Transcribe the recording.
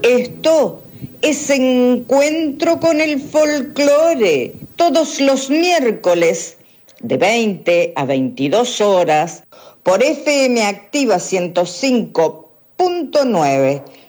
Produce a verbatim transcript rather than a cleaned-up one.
Esto es Encuentro con el Folclore, todos los miércoles de veinte a veintidós horas por F M Activa ciento cinco punto nueve,